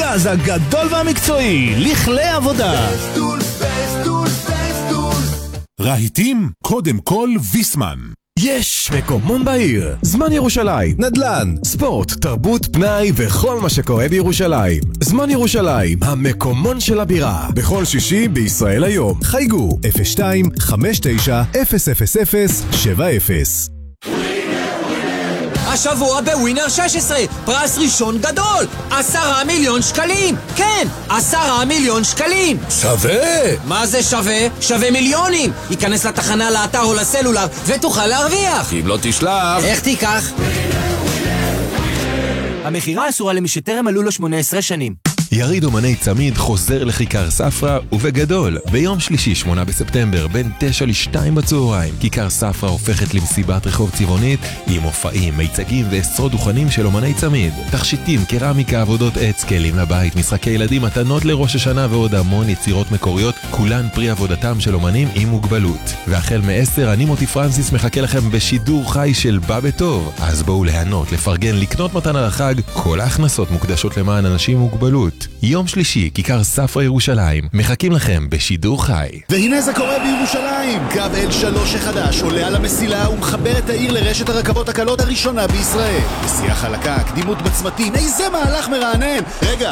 המרכז הגדול והמקצועי לכלי עבודה. רהיטים, קודם כל ויסמן. יש מקומון בעיר, זמן ירושלים, נדל"ן, ספורט, תרבות, פנאי וכל מה שקורה בירושלים. זמן ירושלים, המקומון של הבירה, בכל שישי בישראל היום. חייגו 02-59-000-70. השבוע בווינר 16, פרס ראשון גדול, 10 מיליון שקלים. כן, 10 מיליון שקלים. שווה! מה זה שווה? שווה מיליונים. ייכנס לתחנה, לאתר או לסלולר ותוכל להרוויח. אם לא תשלח... איך תיקח? המחירה אסורה למי שטרם מלאו לו 18 שנים. יריד אומני צמיד חוזר לכיכר ספרא, ובגדול, ביום שלישי 8 בספטמבר בין 9 ל-2 בצהריים, כיכר ספרא הופכת למסיבת רחוב צבעונית עם מופעים, מיצגים ועשרות דוכנים של אומני צמיד. תכשיטים, קרמיקה, עבודות עץ, כלים לבית, משחקי ילדים, מתנות לראש השנה ועוד המון יצירות מקוריות, כולן פרי עבודתם של אומנים עם מוגבלות. והחל מ-10 אני מוטי פרנסיס מחכה לכם בשידור חי של בא בטוב. אז בואו ליהנות, לפרגן, לקנות מתנה לחג, כל ההכנסות מוקדשות למען אנשים עם מוגבלות. יום שלישי, כיכר ספרא ירושלים, מחכים לכם בשידור חי. והנה זה קורה בירושלים. קו L3 החדש עולה על המסילה ומחבר את העיר לרשת הרכבות הקלות הראשונה בישראל. נסיעה חלקה, קדימות בצמתים, איזה מהלך מרענן. רגע,